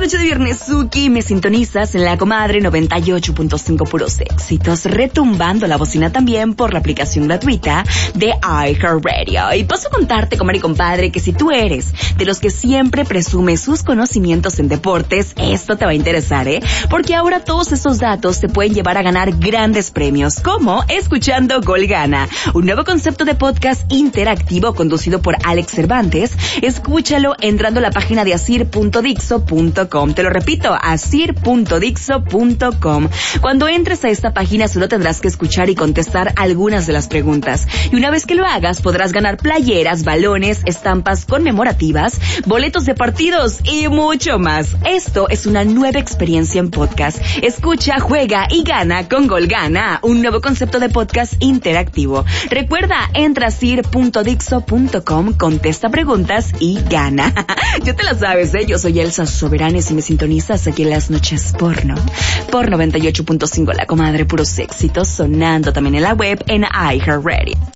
noche de viernesuki me sintonizas en La Comadre 98.5 puros éxitos, retumbando la bocina también por la aplicación gratuita de iHeartRadio. Y paso a contarte, comadre y compadre, que si tú eres de los que siempre presume sus conocimientos en deportes, esto te va a interesar, porque ahora todos esos datos te pueden llevar a ganar grandes premios, como Escuchando Gol Gana, un nuevo concepto de podcast interactivo conducido por Alex Cervantes. Escúchalo entrando a la página de asir.dixo.com. Te lo repito, asir.dixo.com. Cuando entres a esta página solo tendrás que escuchar y contestar algunas de las preguntas. Y una vez que lo hagas, podrás ganar playeras, balones, estampas conmemorativas, boletos de partidos y mucho más. Esto es una nueva experiencia en podcast. Escucha, juega y gana con Gol Gana, un nuevo concepto de podcast interactivo. Recuerda, entra a asir.dixo.com, contesta preguntas y gana. Yo te la sabes, yo soy Elsa Soberanes y me sintonizas aquí en las noches porno. Por 98.5 La Comadre, puros éxitos, sonando también en la web en iHeartRadio.